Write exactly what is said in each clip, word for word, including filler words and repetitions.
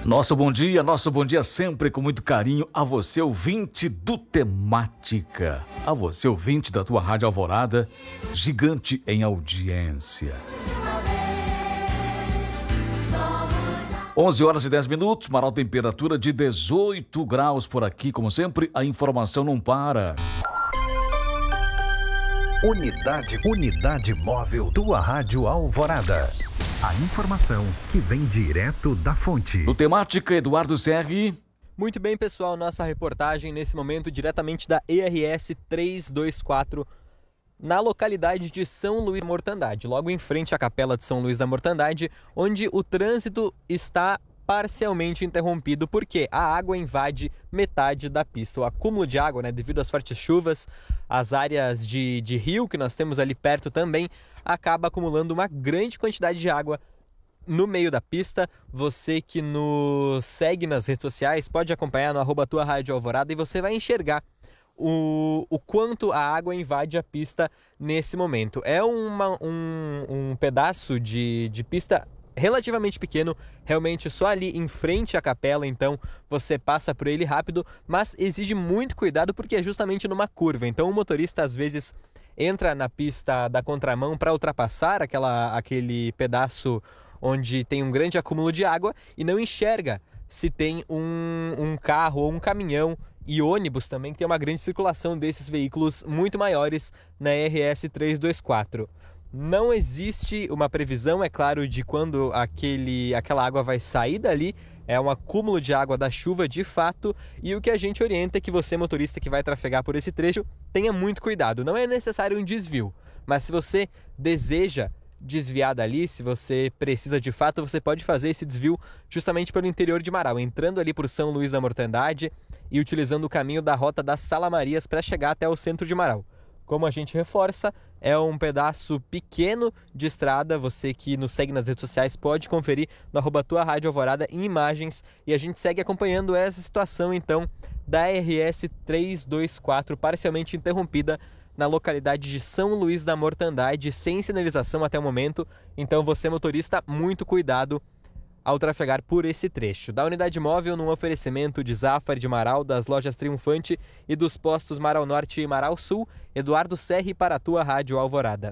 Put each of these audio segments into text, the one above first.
Nosso bom dia, nosso bom dia sempre com muito carinho a você, ouvinte do Temática. A você, ouvinte da tua Rádio Alvorada, gigante em audiência. onze horas e dez minutos, maior temperatura de dezoito graus por aqui. Como sempre, a informação não para. Unidade, unidade móvel, tua Rádio Alvorada. A informação que vem direto da fonte. No Temática, Eduardo Serri. Muito bem, pessoal, nossa reportagem nesse momento diretamente da E R S trezentos e vinte e quatro, na localidade de São Luís da Mortandade, logo em frente à Capela de São Luís da Mortandade, onde o trânsito está parcialmente interrompido porque a água invade metade da pista. O acúmulo de água, né, devido às fortes chuvas, as áreas de, de rio que nós temos ali perto também, acaba acumulando uma grande quantidade de água no meio da pista. Você que nos segue nas redes sociais pode acompanhar no arroba tua Rádio Alvorada e você vai enxergar o, o quanto a água invade a pista nesse momento. É uma, um, um pedaço de, de pista relativamente pequeno, realmente só ali em frente à capela, então você passa por ele rápido, mas exige muito cuidado porque é justamente numa curva, então o motorista às vezes entra na pista da contramão para ultrapassar aquela, aquele pedaço onde tem um grande acúmulo de água e não enxerga se tem um, um carro ou um caminhão e ônibus também, que tem uma grande circulação desses veículos muito maiores na E R S trezentos e vinte e quatro. Não existe uma previsão, é claro, de quando aquele, aquela água vai sair dali. É um acúmulo de água da chuva de fato. E o que a gente orienta é que você, motorista que vai trafegar por esse trecho, tenha muito cuidado. Não é necessário um desvio, mas se você deseja desviar dali, se você precisa de fato, você pode fazer esse desvio justamente pelo interior de Marau, entrando ali por São Luís da Mortandade e utilizando o caminho da rota das Salamarias para chegar até o centro de Marau. Como a gente reforça, é um pedaço pequeno de estrada. Você que nos segue nas redes sociais pode conferir no arroba tua Rádio Alvorada em imagens. E a gente segue acompanhando essa situação, então, da R S trezentos e vinte e quatro, parcialmente interrompida na localidade de São Luís da Mortandade, sem sinalização até o momento. Então, você, motorista, muito cuidado ao trafegar por esse trecho. Da unidade móvel, num oferecimento de Zafari de Marau, das lojas Triunfante e dos postos Marau Norte e Marau Sul, Eduardo Serri para a tua Rádio Alvorada.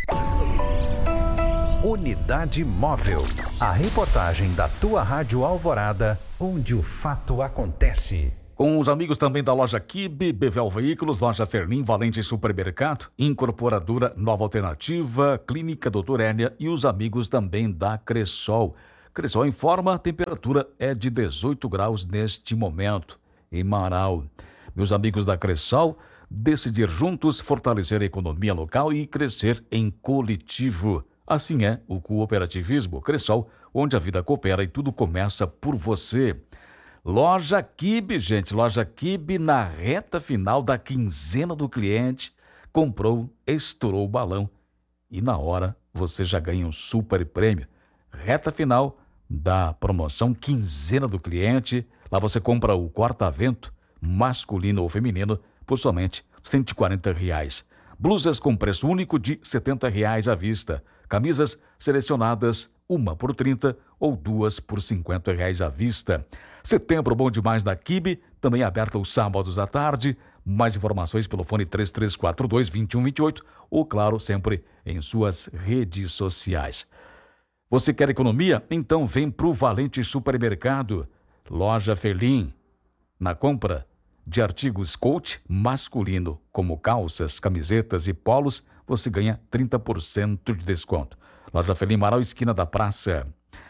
Unidade móvel, a reportagem da tua Rádio Alvorada, onde o fato acontece. Com os amigos também da loja Kibe, Bevel Veículos, loja Ferlim, Valente Supermercado, Incorporadora Nova Alternativa, Clínica Doutor Hérnia e os amigos também da Cressol. Cressol informa, a temperatura é de dezoito graus neste momento, em Marau. Meus amigos da Cressol, decidir juntos, fortalecer a economia local e crescer em coletivo. Assim é o cooperativismo Cressol, onde a vida coopera e tudo começa por você. Loja Kibe, gente, loja Kibe na reta final da quinzena do cliente, comprou, estourou o balão e na hora você já ganha um super prêmio. Reta final da promoção quinzena do cliente, lá você compra o corta-vento masculino ou feminino por somente cento e quarenta reais. Blusas com preço único de setenta reais à vista. Camisas selecionadas, uma por trinta ou duas por cinquenta reais à vista. Setembro bom demais da Kibe, também aberta os sábados à tarde. Mais informações pelo fone três três quatro dois, dois um dois oito ou, claro, sempre em suas redes sociais. Você quer economia? Então vem para o Valente Supermercado, loja Ferlim. Na compra de artigos coach masculino, como calças, camisetas e polos, você ganha trinta por cento de desconto. Loja Ferlim Marau, esquina da praça.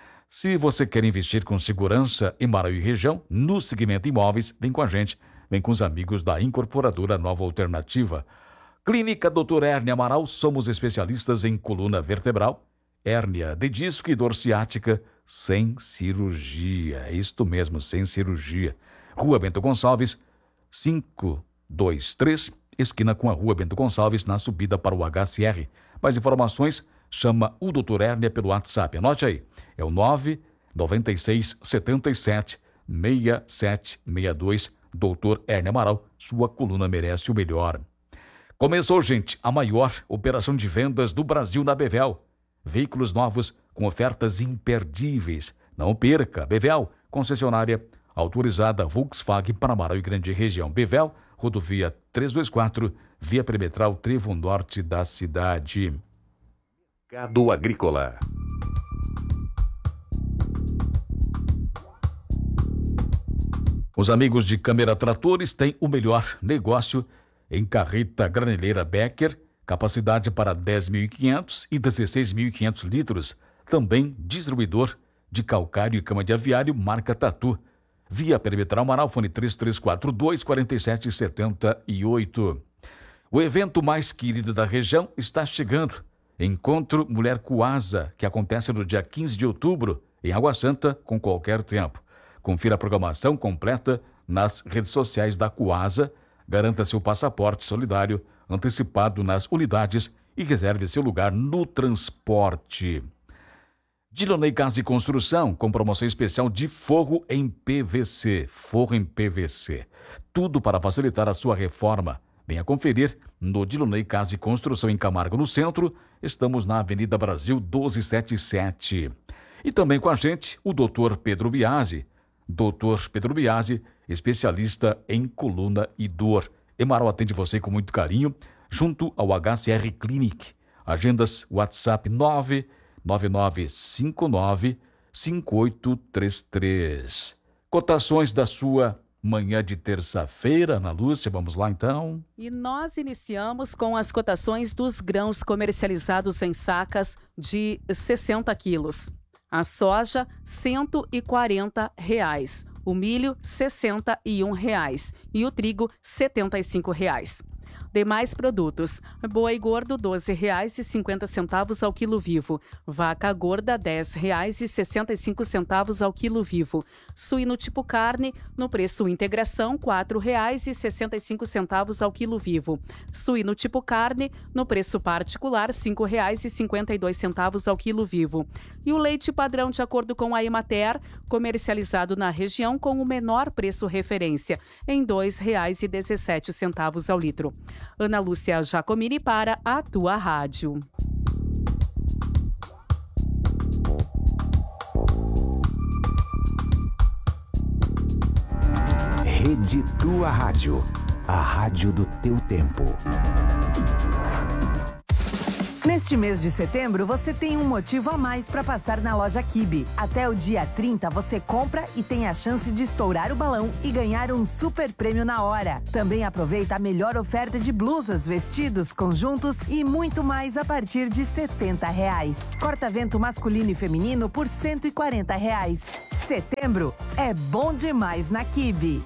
Se você quer investir com segurança em Marau e região, no segmento imóveis, vem com a gente, vem com os amigos da Incorporadora Nova Alternativa. Clínica doutor Hérnia Marau, somos especialistas em coluna vertebral, hérnia de disco e dor ciática sem cirurgia. É isto mesmo, sem cirurgia. Rua Bento Gonçalves, quinhentos e vinte e três, esquina com a Rua Bento Gonçalves, na subida para o H C R. Mais informações, chama o doutor Hérnia pelo WhatsApp. Anote aí, é o nove nove seis sete sete, seis sete seis dois. doutor Hérnia Amaral, sua coluna merece o melhor. Começou, gente, a maior operação de vendas do Brasil na Bevel. Veículos novos com ofertas imperdíveis. Não perca, Bevel, concessionária autorizada Volkswagen para Amaral e Grande Região. Bevel, rodovia trezentos e vinte e quatro, via perimetral trevo norte da cidade. Mercado Agrícola. Os amigos de Câmara Tratores têm o melhor negócio em carreta graneleira Becker, capacidade para dez mil e quinhentos e dezesseis mil e quinhentos litros. Também distribuidor de calcário e cama de aviário, marca Tatu. Via perimetral Amaral, fone três três quatro dois, quatro sete sete oito. O evento mais querido da região está chegando. Encontro Mulher Coasa, que acontece no dia quinze de outubro, em Água Santa, com qualquer tempo. Confira a programação completa nas redes sociais da Coasa, garanta seu passaporte solidário antecipado nas unidades e reserve seu lugar no transporte. Dilonei Casa e Construção, com promoção especial de forro em P V C. Forro em P V C. Tudo para facilitar a sua reforma. Venha conferir no Dilonei Casa e Construção em Camargo, no centro. Estamos na Avenida Brasil duzentos e setenta e sete. E também com a gente o doutor Pedro Biasi. doutor Pedro Biasi, especialista em coluna e dor. Emaral atende você com muito carinho, junto ao H C R Clinic. Agendas WhatsApp nove nove nove cinco nove cinco oito três três. Cotações da sua manhã de terça-feira, Ana Lúcia, vamos lá então. E nós iniciamos com as cotações dos grãos comercializados em sacas de sessenta quilos. A soja, cento e quarenta reais. O milho, sessenta e um reais. E o trigo, setenta e cinco reais. Demais produtos: boi gordo, doze reais e cinquenta centavos ao quilo vivo. Vaca gorda, dez reais e sessenta e cinco centavos ao quilo vivo. Suíno tipo carne, no preço integração, quatro reais e sessenta e cinco centavos ao quilo vivo. Suíno tipo carne, no preço particular, cinco reais e cinquenta e dois centavos ao quilo vivo. E o leite padrão, de acordo com a Emater, comercializado na região com o menor preço referência, em dois reais e dezessete centavos ao litro. Ana Lúcia Giacomini para a Tua Rádio. Rede Tua Rádio, a rádio do teu tempo. Neste mês de setembro, você tem um motivo a mais para passar na loja Kibe. Até o dia trinta, você compra e tem a chance de estourar o balão e ganhar um super prêmio na hora. Também aproveita a melhor oferta de blusas, vestidos, conjuntos e muito mais a partir de setenta reais. Corta-vento masculino e feminino por cento e quarenta reais. Setembro é bom demais na Kibe.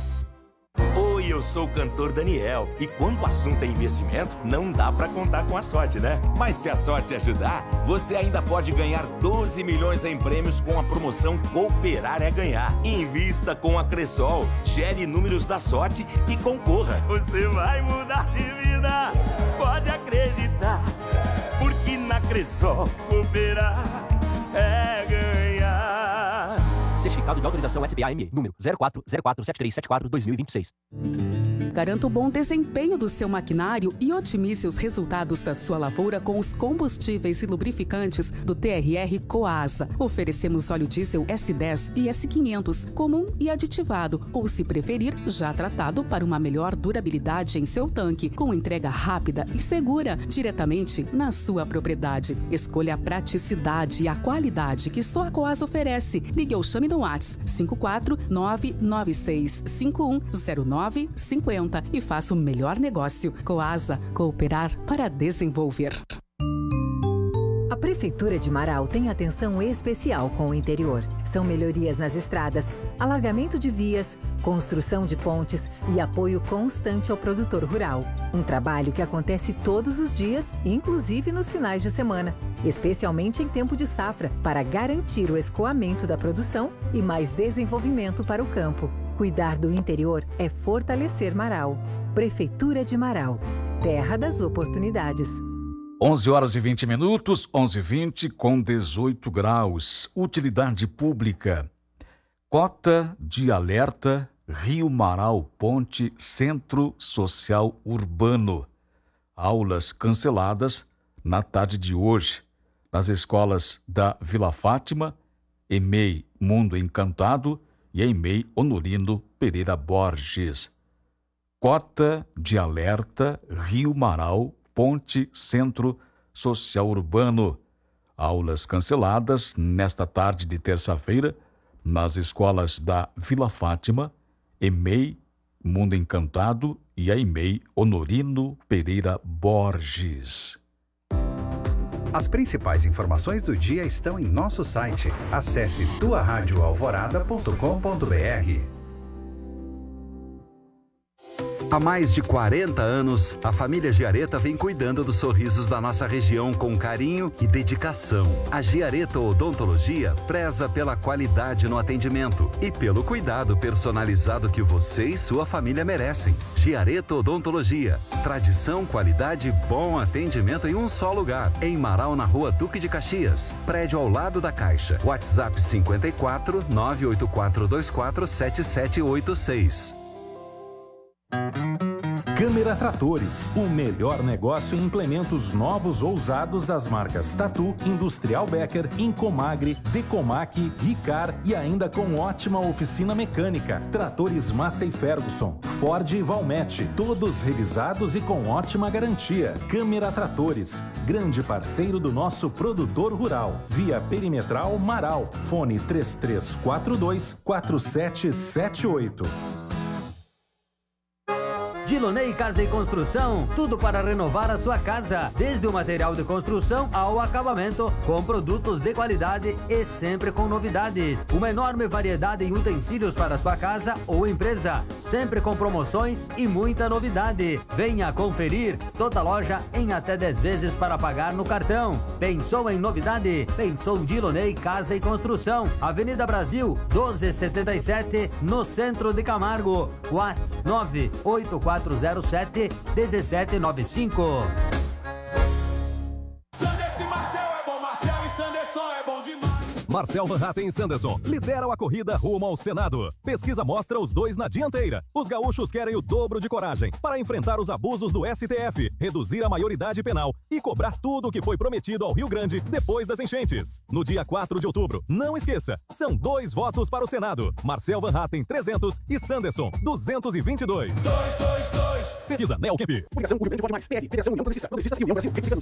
Oi, eu sou o cantor Daniel e quando o assunto é investimento, não dá pra contar com a sorte, né? Mas se a sorte ajudar, você ainda pode ganhar doze milhões em prêmios com a promoção Cooperar é Ganhar. Invista com a Cressol, gere números da sorte e concorra. Você vai mudar de vida, pode acreditar, porque na Cressol Cooperar é ganhar. Certificado de autorização S B A M E, número zero quatro zero quatro sete três sete quatro dois mil e vinte e seis. Garanta o bom desempenho do seu maquinário e otimize os resultados da sua lavoura com os combustíveis e lubrificantes do T R R Coasa. Oferecemos óleo diesel S dez e S quinhentos, comum e aditivado, ou se preferir, já tratado para uma melhor durabilidade em seu tanque, com entrega rápida e segura, diretamente na sua propriedade. Escolha a praticidade e a qualidade que só a Coasa oferece. Ligue ou chame no WhatsApp cinco quatro nove nove seis cinco um zero nove cinco zero e faça o melhor negócio. Coasa, cooperar para desenvolver. A Prefeitura de Marau tem atenção especial com o interior. São melhorias nas estradas, alargamento de vias, construção de pontes e apoio constante ao produtor rural. Um trabalho que acontece todos os dias, inclusive nos finais de semana, especialmente em tempo de safra, para garantir o escoamento da produção e mais desenvolvimento para o campo. Cuidar do interior é fortalecer Marau. Prefeitura de Marau, terra das oportunidades. onze horas e vinte minutos, onze e vinte com dezoito graus. Utilidade pública. Cota de alerta Rio Marau Ponte Centro Social Urbano. Aulas canceladas na tarde de hoje nas escolas da Vila Fátima, E M E I Mundo Encantado e a E M E I Honorino Pereira Borges. Cota de Alerta Rio Marau, Ponte Centro Social Urbano. Aulas canceladas nesta tarde de terça-feira nas escolas da Vila Fátima, E M E I Mundo Encantado e a E M E I Honorino Pereira Borges. As principais informações do dia estão em nosso site. Acesse tua rádio alvorada ponto com ponto br. Há mais de quarenta anos, a família Giareta vem cuidando dos sorrisos da nossa região com carinho e dedicação. A Giareta Odontologia preza pela qualidade no atendimento e pelo cuidado personalizado que você e sua família merecem. Giareta Odontologia. Tradição, qualidade e bom atendimento em um só lugar. Em Marau, na Rua Duque de Caxias. Prédio ao lado da Caixa. WhatsApp cinco quatro, nove oito quatro dois quatro, sete sete oito seis. Câmara Tratores, o melhor negócio em implementos novos ou usados das marcas Tatu, Industrial Becker, Incomagre, Decomac, Ricar e ainda com ótima oficina mecânica. Tratores Massey Ferguson, Ford e Valmet, todos revisados e com ótima garantia. Câmara Tratores, grande parceiro do nosso produtor rural. Via Perimetral Marau, fone três três quatro dois, quatro sete sete oito. Dilonei Casa e Construção, tudo para renovar a sua casa, desde o material de construção ao acabamento, com produtos de qualidade e sempre com novidades. Uma enorme variedade em utensílios para a sua casa ou empresa, sempre com promoções e muita novidade. Venha conferir toda a loja em até dez vezes para pagar no cartão. Pensou em novidade? Pensou Dilonei Casa e Construção, Avenida Brasil, doze setenta e sete, no centro de Camargo. WhatsApp nove oito quatro zero sete, um sete nove cinco. Marcel Van Hatten e Sanderson lideram a corrida rumo ao Senado. Pesquisa mostra os dois na dianteira. Os gaúchos querem o dobro de coragem para enfrentar os abusos do S T F, reduzir a maioridade penal e cobrar tudo o que foi prometido ao Rio Grande depois das enchentes. No dia quatro de outubro, não esqueça, são dois votos para o Senado. Marcel Van Hatten, trezentos e Sanderson, duzentos e vinte e dois. dois, dois, dois. Pesquisa Neocamp. Publicação Rio Grande Pode Mais, P L, Federação União Progressista, Progressistas e União Brasil.